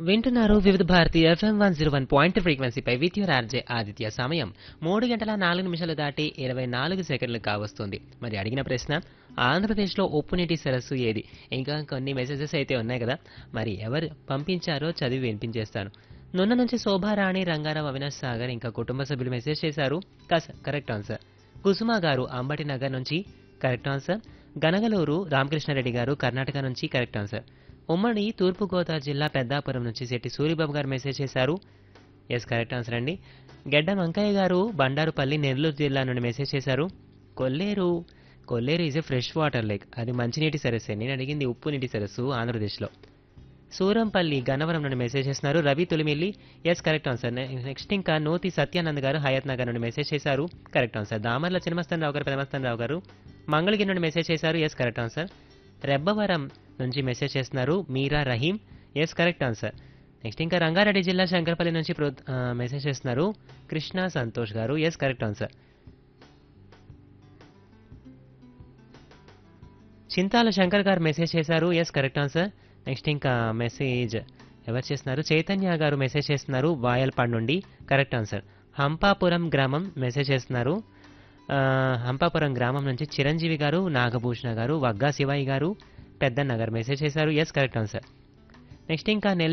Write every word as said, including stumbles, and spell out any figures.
వింటున్నారు వివిధ Bharati FM one zero one point ఫ్రీక్వెన్సీపై with your RJ Aditya. సమయం మూడు గంటల నాలుగు నిమిషాలు దాటి ఇరవై నాలుగు సెకండ్లు కావస్తుంది. మరి అడిగిన ప్రశ్న, ఆంధ్రప్రదేశ్లో ఉప్పునీటి సరస్సు ఏది? ఇంకా కొన్ని మెసేజెస్ అయితే ఉన్నాయి కదా, మరి ఎవరు పంపించారో చదివి వినిపించేస్తాను. నున్న నుంచి శోభారాణి, రంగారావు, అవినాష్ సాగర్ ఇంకా కుటుంబ సభ్యులు మెసేజ్ చేశారు. కస- కరెక్ట్ ఆన్సర్. కుసుమ గారు అంబటి నగర్ నుంచి కరెక్ట్ ఆన్సర్. గనగలూరు రామకృష్ణారెడ్డి గారు కర్ణాటక నుంచి కరెక్ట్ ఆన్సర్. ఉమ్మడి తూర్పుగోదావరి జిల్లా పెద్దాపురం నుంచి శెట్టి సూరిబాబు గారు మెసేజ్ చేశారు. ఎస్, కరెక్ట్ ఆన్సర్ అండి. గెడ్డం అంకయ్య గారు బండారుపల్లి నెల్లూరు జిల్లా నుండి మెసేజ్ చేశారు. కొల్లేరు కొల్లేరు is a fresh water lake, అది మంచినీటి సరస్సే. నేను అడిగింది ఉప్పు నీటి సరస్సు ఆంధ్రప్రదేశ్లో. సూరంపల్లి గన్నవరం నుండి మెసేజ్ చేస్తున్నారు Ravi తొలిమిల్లి. Yes, correct answer. Next ఇంకా నూతి సత్యానంద్ గారు హయత్ నగర్ నుండి మెసేజ్ చేశారు. Correct answer. దామర్ల చిన్నమస్తాన్ రావు గారు, పెదమస్తాన్ రావు గారు మంగళగిరి నుండి మెసేజ్ చేశారు. Yes, correct answer. రెబ్బవరం నుంచి మెసేజ్ చేస్తున్నారు మీరా Rahim. Yes, correct answer. Next ఇంకా రంగారెడ్డి జిల్లా శంకరపల్లి నుంచి ప్రో- ఆ, మెసేజ్ చేస్తున్నారు కృష్ణ సంతోష్ గారు. Yes, correct answer. Chintala Shankar గారు మెసేజ్ చేశారు. Yes, correct answer. నెక్స్ట్ ఇంకా మెసేజ్ ఎవరు చేస్తున్నారు? చైతన్య గారు మెసేజ్ చేస్తున్నారు వాయల్పాడ్ నుండి. Correct answer. హంపాపురం గ్రామం మెసేజ్ చేస్తున్నారు. ఆ, హంపాపురం గ్రామం నుంచి చిరంజీవి గారు, నాగభూషణ గారు, వగ్గా శివయ్య గారు పెద్దన్న గారు మెసేజ్ చేశారు. Yes, correct answer. నెక్స్ట్ ఇంకా